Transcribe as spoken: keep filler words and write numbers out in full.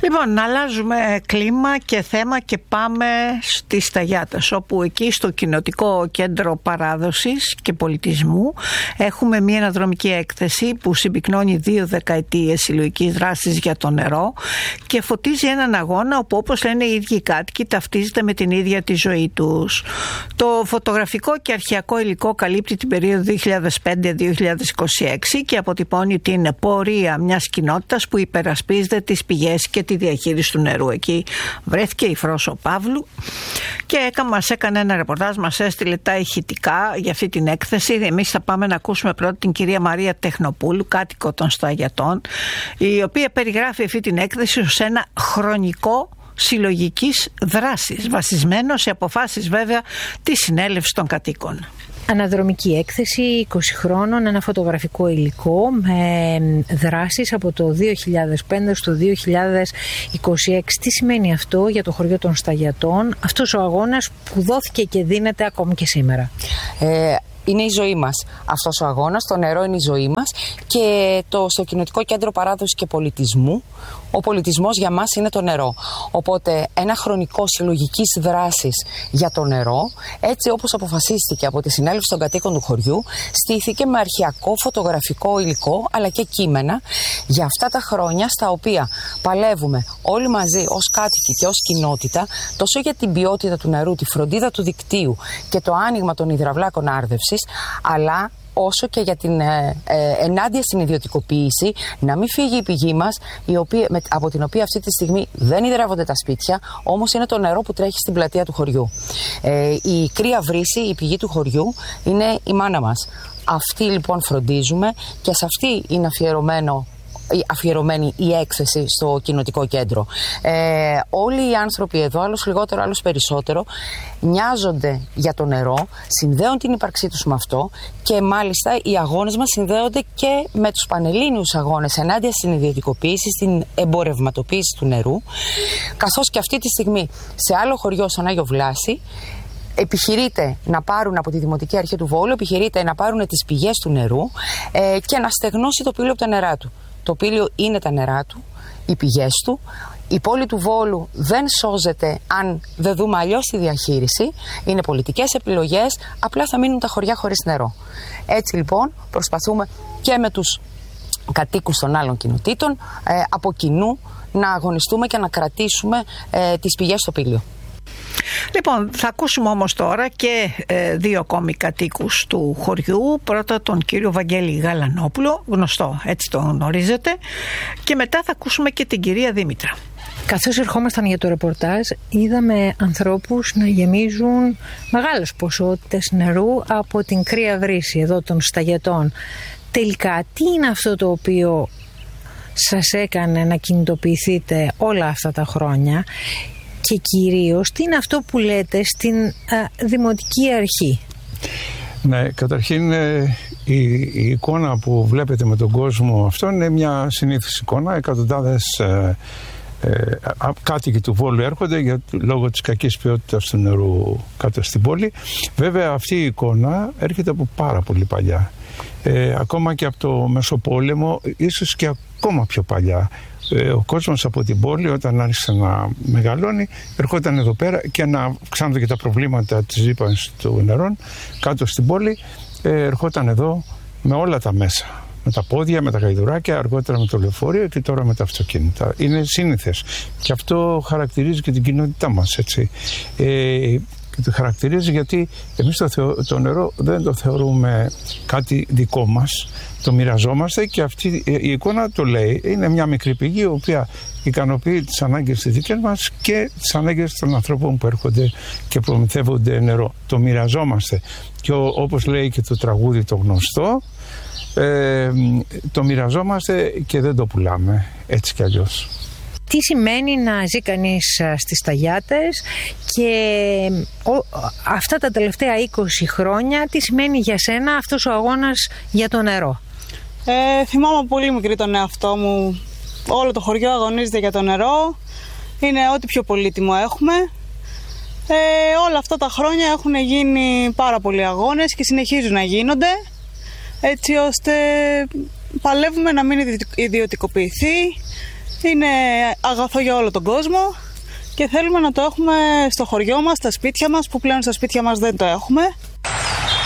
Λοιπόν, να αλλάζουμε κλίμα και θέμα και πάμε στις Σταγιάτες, όπου εκεί στο Κοινοτικό Κέντρο Παράδοσης και Πολιτισμού έχουμε μια αναδρομική έκθεση που συμπυκνώνει δύο δεκαετίες συλλογικής δράσης για το νερό και φωτίζει έναν αγώνα όπου, όπως λένε οι ίδιοι κάτοικοι, ταυτίζεται με την ίδια τη ζωή τους. Το φωτογραφικό και αρχαιακό υλικό καλύπτει την περίοδο δύο χιλιάδες πέντε με δύο χιλιάδες είκοσι έξι και αποτυπώνει την πορεία μιας κοινότητας που υπερασπίζεται τις πηγές και τη διαχείριση του νερού. Εκεί βρέθηκε η Φρόσο Παύλου και έκανα, μας έκανε ένα ρεπορτάζ, μας έστειλε τα ηχητικά για αυτή την έκθεση. Εμείς θα πάμε να ακούσουμε πρώτα την κυρία Μαρία Τεχνοπούλου, κάτοικο των Σταγιατών, η οποία περιγράφει αυτή την έκθεση ως ένα χρονικό συλλογικής δράσης, βασισμένο σε αποφάσεις βέβαια της συνέλευσης των κατοίκων. Αναδρομική έκθεση είκοσι χρόνων, ένα φωτογραφικό υλικό με δράσεις από το δύο χιλιάδες πέντε στο δύο χιλιάδες είκοσι έξι. Τι σημαίνει αυτό για το χωριό των Σταγιατών, αυτός ο αγώνας που δόθηκε και δίνεται ακόμη και σήμερα? Ε, είναι η ζωή μας αυτός ο αγώνας, το νερό είναι η ζωή μας και το, στο Κοινοτικό Κέντρο Παράδοσης και Πολιτισμού ο πολιτισμός για μας είναι το νερό. Οπότε ένα χρονικό συλλογικής δράσης για το νερό, έτσι όπως αποφασίστηκε από τη συνέλευση των κατοίκων του χωριού, στήθηκε με αρχαιακό φωτογραφικό υλικό αλλά και κείμενα για αυτά τα χρόνια στα οποία παλεύουμε όλοι μαζί ως κάτοικοι και ως κοινότητα τόσο για την ποιότητα του νερού, τη φροντίδα του δικτύου και το άνοιγμα των υδραυλάκων άρδευσης, αλλά όσο και για την ε, ε, ενάντια στην ιδιωτικοποίηση, να μην φύγει η πηγή μας, η οποία, με, από την οποία αυτή τη στιγμή δεν υδρεύονται τα σπίτια, όμως είναι το νερό που τρέχει στην πλατεία του χωριού. Ε, η κρύα βρύση, η πηγή του χωριού, είναι η μάνα μας. Αυτή λοιπόν φροντίζουμε και σε αυτή είναι αφιερωμένο αφιερωμένη η έκθεση στο Κοινοτικό Κέντρο. Ε, όλοι οι άνθρωποι εδώ, άλλος λιγότερο, άλλος περισσότερο, νοιάζονται για το νερό, συνδέουν την ύπαρξή τους με αυτό και μάλιστα οι αγώνες μας συνδέονται και με τους πανελλήνιους αγώνες ενάντια στην ιδιωτικοποίηση, στην εμπορευματοποίηση του νερού, καθώς και αυτή τη στιγμή σε άλλο χωριό, στον Άγιο Βλάση, επιχειρείται να πάρουν από τη Δημοτική Αρχή του Βόλου, επιχειρείται να πάρουν τις πηγές του νερού ε, και να στεγνώσει το πήλιο από τα νερά του. Το πήλιο είναι τα νερά του, οι πηγές του. Η πόλη του Βόλου δεν σώζεται αν δεν δούμε αλλιώς τη διαχείριση. Είναι πολιτικές επιλογές, απλά θα μείνουν τα χωριά χωρίς νερό. Έτσι λοιπόν προσπαθούμε και με τους κατοίκους των άλλων κοινοτήτων ε, από κοινού να αγωνιστούμε και να κρατήσουμε ε, τις πηγές στο πήλιο. Λοιπόν, θα ακούσουμε όμως τώρα και ε, δύο ακόμη κατοίκους του χωριού. Πρώτα τον κύριο Βαγγέλη Γαλανόπουλο, γνωστό, έτσι το γνωρίζετε, και μετά θα ακούσουμε και την κυρία Δήμητρα. Καθώς ερχόμασταν για το ρεπορτάζ, είδαμε ανθρώπους να γεμίζουν μεγάλες ποσότητες νερού από την κρύα βρύση εδώ των Σταγιατών. Τελικά, τι είναι αυτό το οποίο σας έκανε να κινητοποιηθείτε όλα αυτά τα χρόνια? Και κυρίως, τι είναι αυτό που λέτε στην α, Δημοτική Αρχή? Ναι, καταρχήν η, η εικόνα που βλέπετε με τον κόσμο αυτό είναι μια συνήθις εικόνα. Εκατοντάδες ε, ε, κάτοικοι του Βόλου έρχονται για, λόγω της κακής ποιότητας του νερού κάτω στην πόλη. Βέβαια αυτή η εικόνα έρχεται από πάρα πολύ παλιά. Ε, ακόμα και από το Μεσοπόλεμο, ίσως και ακόμα πιο παλιά. Ο κόσμος από την πόλη, όταν άρχισε να μεγαλώνει, ερχόταν εδώ πέρα και να ξέρετε και τα προβλήματα της ρύπανσης του νερών κάτω στην πόλη, ερχόταν εδώ με όλα τα μέσα. Με τα πόδια, με τα γαϊδουράκια, αργότερα με το λεωφορείο και τώρα με τα αυτοκίνητα. Είναι σύνηθες. Και αυτό χαρακτηρίζει και την κοινότητά μας, έτσι. Ε, και το χαρακτηρίζει γιατί εμείς το, θεω, το νερό δεν το θεωρούμε κάτι δικό μας. Το μοιραζόμαστε και αυτή η εικόνα το λέει. Είναι μια μικρή πηγή η οποία ικανοποιεί τις ανάγκες της δικές μας και τις ανάγκες των ανθρώπων που έρχονται και προμηθεύονται νερό. Το μοιραζόμαστε. Και ο, όπως λέει και το τραγούδι το γνωστό, ε, το μοιραζόμαστε και δεν το πουλάμε, έτσι κι αλλιώς. Τι σημαίνει να ζει κανείς στις Σταγιάτες και ο, αυτά τα τελευταία είκοσι χρόνια, τι σημαίνει για σένα αυτός ο αγώνας για το νερό? Ε, θυμάμαι πολύ μικρή τον εαυτό μου. Όλο το χωριό αγωνίζεται για το νερό. Είναι ό,τι πιο πολύτιμο έχουμε. Ε, όλα αυτά τα χρόνια έχουν γίνει πάρα πολλοί αγώνες και συνεχίζουν να γίνονται, έτσι ώστε παλεύουμε να μην ιδιωτικοποιηθεί, Είναι αγαθό για όλο τον κόσμο και θέλουμε να το έχουμε στο χωριό μας, στα σπίτια μας, που πλέον στα σπίτια μας δεν το έχουμε.